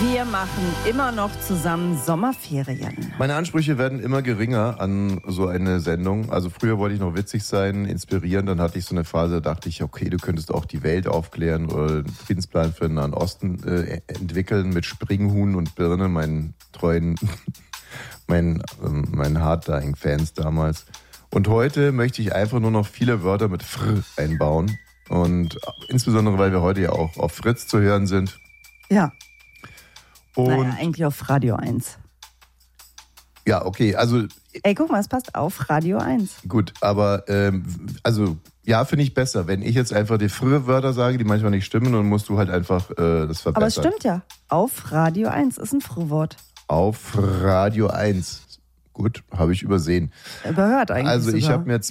Wir machen immer noch zusammen Sommerferien. Meine Ansprüche werden immer geringer an so eine Sendung. Also früher wollte ich noch witzig sein, inspirieren. Dann hatte ich so eine Phase, da dachte ich, okay, du könntest auch die Welt aufklären oder einen Friedensplan für den Nahen Osten entwickeln mit Springhuhn und Birne, meinen treuen, meinen Hard-Dying-Fans damals. Und heute möchte ich einfach nur noch viele Wörter mit Fr einbauen. Und insbesondere, weil wir heute ja auch auf Fritz zu hören sind. Ja. Und naja, eigentlich auf Radio 1. Ja, okay, also... Ey, guck mal, es passt auf Radio 1. Gut, aber ja, finde ich besser. Wenn ich jetzt einfach die frühe Wörter sage, die manchmal nicht stimmen, dann musst du halt einfach das verbessern. Aber es stimmt ja. Auf Radio 1 ist ein Frühwort. Auf Radio 1. Gut, habe ich übersehen. Überhört eigentlich. Also ich sogar. habe mir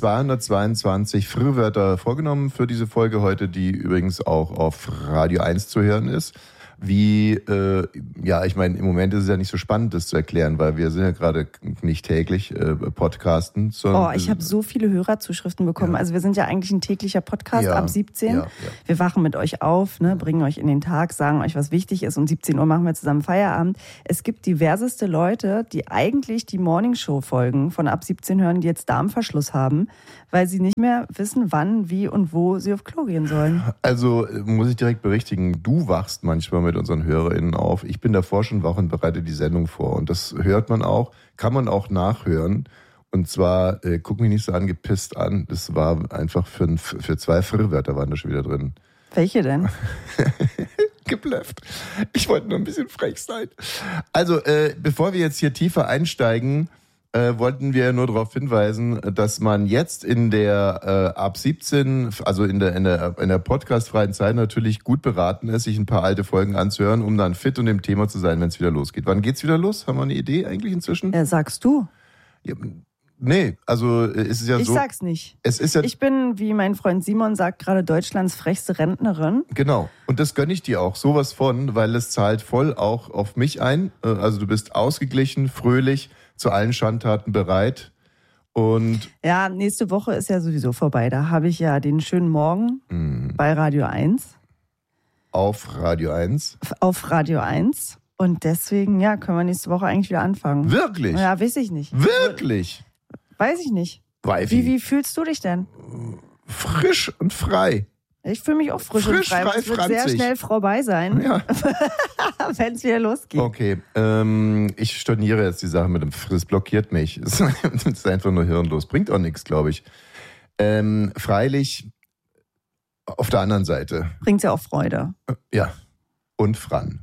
222 Frühwörter vorgenommen für diese Folge heute, die übrigens auch auf Radio 1 zu hören ist. Wie, ich meine, im Moment ist es ja nicht so spannend, das zu erklären, weil wir sind ja gerade nicht täglich podcasten. Sondern ich habe so viele Hörerzuschriften bekommen. Ja. Also wir sind ja eigentlich ein täglicher Podcast ab 17. Ja. Wir wachen mit euch auf, ne, bringen euch in den Tag, sagen euch, was wichtig ist. Um 17 Uhr machen wir zusammen Feierabend. Es gibt diverseste Leute, die eigentlich die Morningshow-Folgen von ab 17 hören, die jetzt Darmverschluss haben, weil sie nicht mehr wissen, wann, wie und wo sie auf Klo gehen sollen. Also muss ich direkt berichtigen, du wachst manchmal mit unseren HörerInnen auf. Ich bin davor schon wach und bereite die Sendung vor. Und das hört man auch, kann man auch nachhören. Und zwar, guck mich nicht so angepisst an, das war einfach für 2 Frühwörter waren da schon wieder drin. Welche denn? Geblufft. Ich wollte nur ein bisschen frech sein. Also, bevor wir jetzt hier tiefer einsteigen, wollten wir nur darauf hinweisen, dass man jetzt in der ab 17, also in der podcastfreien Zeit natürlich gut beraten ist, sich ein paar alte Folgen anzuhören, um dann fit und im Thema zu sein, wenn es wieder losgeht. Wann geht's wieder los? Haben wir eine Idee eigentlich inzwischen? Sagst du? Ja, nee, also es ist ja ich so. Ich sag's nicht. Es ist ja, ich bin, wie mein Freund Simon sagt, gerade Deutschlands frechste Rentnerin. Genau. Und das gönne ich dir auch sowas von, weil es zahlt voll auch auf mich ein. Also du bist ausgeglichen, fröhlich, zu allen Schandtaten bereit. Und ja, nächste Woche ist ja sowieso vorbei. Da habe ich ja den schönen Morgen bei Radio 1. Auf Radio 1? Auf Radio 1. Und deswegen, ja, können wir nächste Woche eigentlich wieder anfangen. Wirklich? Ja, weiß ich nicht. Wirklich? Weiß ich nicht. Wie fühlst du dich denn? Frisch und frei. Ich fühle mich auch frisch und frei. Es wird sehr schnell vorbei sein, wenn es wieder losgeht. Okay, ich storniere jetzt die Sache mit dem das blockiert mich. Es ist einfach nur hirnlos. Bringt auch nichts, glaube ich. Freilich, auf der anderen Seite. Bringt ja auch Freude. Ja, und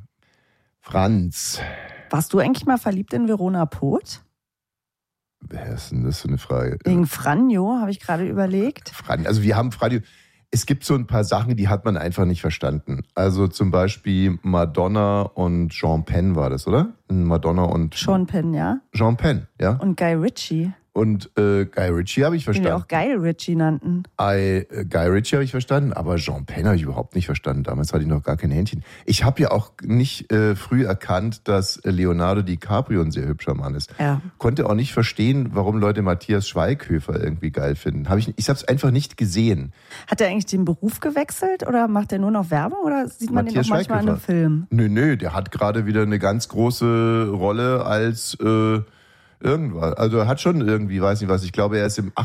Franz. Warst du eigentlich mal verliebt in Verona Poth? Wer ist denn das für eine Frage? Wegen Franjo, habe ich gerade überlegt. Also wir haben Franjo. Es gibt so ein paar Sachen, die hat man einfach nicht verstanden. Also zum Beispiel Madonna und Sean Penn war das, oder? Madonna und... Sean Penn, ja. Sean Penn, ja. Und Guy Ritchie. Und Guy Ritchie habe ich verstanden. Den wir auch Guy Ritchie nannten. Guy Ritchie habe ich verstanden, aber Sean Penn habe ich überhaupt nicht verstanden. Damals hatte ich noch gar kein Händchen. Ich habe ja auch nicht früh erkannt, dass Leonardo DiCaprio ein sehr hübscher Mann ist. Ja. Konnte auch nicht verstehen, warum Leute Matthias Schweighöfer irgendwie geil finden. Ich habe es einfach nicht gesehen. Hat er eigentlich den Beruf gewechselt oder macht er nur noch Werbung oder sieht man Matthias den auch manchmal in einem Film? Nö, der hat gerade wieder eine ganz große Rolle als irgendwas. Also er hat schon irgendwie, weiß nicht was, ich glaube, er ist im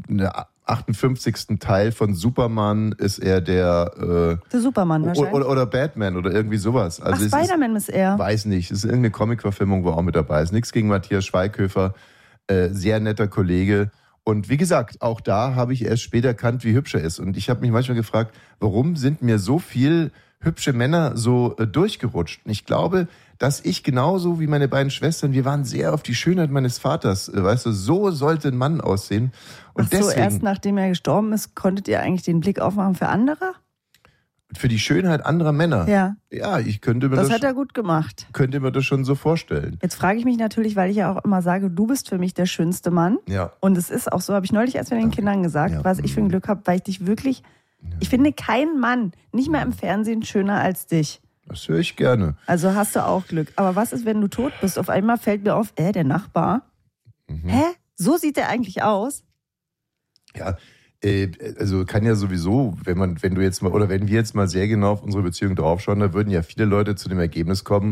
58. Teil von Superman ist er der Superman wahrscheinlich. Oder Batman oder irgendwie sowas. Also Spider-Man ist er. Weiß nicht, es ist irgendeine Comic-Verfilmung, wo er auch mit dabei ist. Nichts gegen Matthias Schweighöfer, sehr netter Kollege. Und wie gesagt, auch da habe ich erst später erkannt, wie hübsch er ist. Und ich habe mich manchmal gefragt, warum sind mir so viel hübsche Männer so durchgerutscht? Und ich glaube, dass ich genauso wie meine beiden Schwestern, wir waren sehr auf die Schönheit meines Vaters. Weißt du, so sollte ein Mann aussehen. Und deswegen, erst nachdem er gestorben ist, konntet ihr eigentlich den Blick aufmachen für andere? Für die Schönheit anderer Männer? Ja. Ja, ich könnte mir das hat er gut gemacht. Könnte mir das schon so vorstellen. Jetzt frage ich mich natürlich, weil ich ja auch immer sage, du bist für mich der schönste Mann. Ja. Und es ist auch so, habe ich neulich erst mit den Kindern gesagt, was ich für ein Glück habe, weil ich dich wirklich, ich finde keinen Mann, nicht mehr im Fernsehen, schöner als dich. Das höre ich gerne. Also hast du auch Glück. Aber was ist, wenn du tot bist? Auf einmal fällt mir auf, der Nachbar. Hä? So sieht der eigentlich aus? Ja, also kann ja sowieso, wenn wir jetzt mal sehr genau auf unsere Beziehung draufschauen, da würden ja viele Leute zu dem Ergebnis kommen,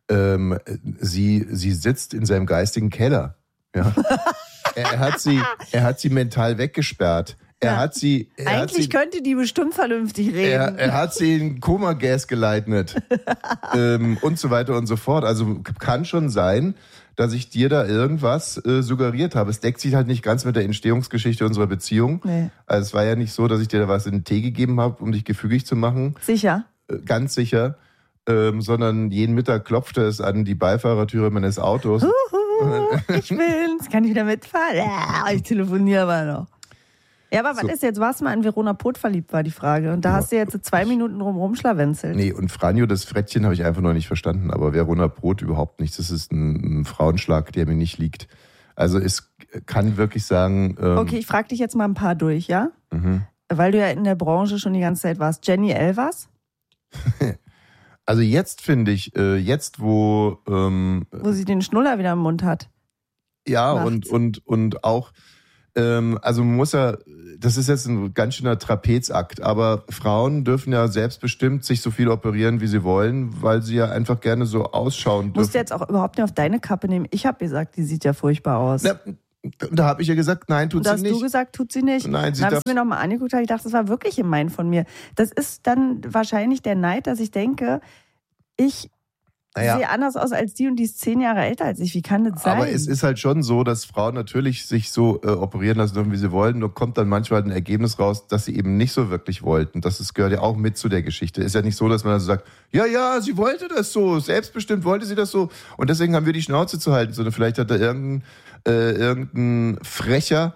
sie sitzt in seinem geistigen Keller. Ja. Er hat sie mental weggesperrt. Eigentlich könnte die bestimmt vernünftig reden. Er hat sie in Koma-Gas geleitet. Und so weiter und so fort. Also kann schon sein, dass ich dir da irgendwas suggeriert habe. Es deckt sich halt nicht ganz mit der Entstehungsgeschichte unserer Beziehung. Nee. Also es war ja nicht so, dass ich dir da was in den Tee gegeben habe, um dich gefügig zu machen. Sicher? Ganz sicher. Sondern jeden Mittag klopfte es an die Beifahrertüre meines Autos. Ich bin's. Kann ich wieder mitfahren? Ja, ich telefoniere aber noch. Ja, aber was ist jetzt? Warst du mal in Verona Pot verliebt, war die Frage. Und da hast du jetzt 2 Minuten rumschlawenzelt. Nee, und Franjo, das Frettchen habe ich einfach noch nicht verstanden. Aber Verona Pot überhaupt nicht. Das ist ein Frauenschlag, der mir nicht liegt. Also es kann wirklich sagen... okay, ich frage dich jetzt mal ein paar durch, ja? Mhm. Weil du ja in der Branche schon die ganze Zeit warst. Jenny Elvers? Also jetzt finde ich, wo sie den Schnuller wieder im Mund hat. Ja, und auch... also man muss ja, das ist jetzt ein ganz schöner Trapezakt, aber Frauen dürfen ja selbstbestimmt sich so viel operieren, wie sie wollen, weil sie ja einfach gerne so ausschauen dürfen. Musst du jetzt auch überhaupt nicht auf deine Kappe nehmen. Ich habe gesagt, die sieht ja furchtbar aus. Na, da habe ich ja gesagt, nein, tut sie nicht. Da hast du gesagt, tut sie nicht. Nein, sie darf. Dann habe ich mir nochmal angeguckt, ich dachte, das war wirklich gemein von mir. Das ist dann wahrscheinlich der Neid, dass ich denke, ich sehe anders aus als die und die ist 10 Jahre älter als ich. Wie kann das sein? Aber es ist halt schon so, dass Frauen natürlich sich so operieren lassen dürfen, wie sie wollen. Nur kommt dann manchmal ein Ergebnis raus, dass sie eben nicht so wirklich wollten. Das gehört ja auch mit zu der Geschichte. Ist ja nicht so, dass man dann so sagt, ja, sie wollte das so. Selbstbestimmt wollte sie das so. Und deswegen haben wir die Schnauze zu halten. Sondern vielleicht hat da irgendein frecher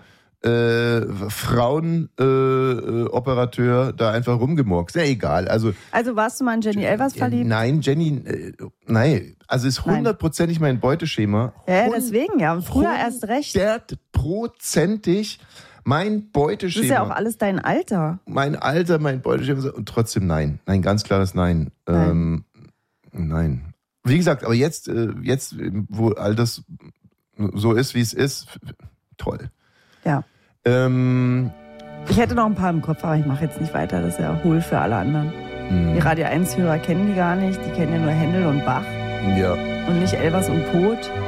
Frauenoperateur da einfach rumgemurkst. Ja, egal. Also warst du mal in Jenny Elvers verliebt? Nein, Jenny, nein. Also ist 100%ig mein Beuteschema. Ja, deswegen ja. Und früher erst recht. 100%ig mein Beuteschema. Das ist ja auch alles dein Alter. Mein Alter, mein Beuteschema. Und trotzdem nein. Nein, ganz klares Nein. Nein. Wie gesagt, aber jetzt, wo all das so ist, wie es ist, toll. Ja. Ich hätte noch ein paar im Kopf, aber ich mache jetzt nicht weiter. Das ist ja hohl für alle anderen. Die Radio 1-Hörer kennen die gar nicht. Die kennen ja nur Händel und Bach. Ja. Und nicht Elvers und Pot.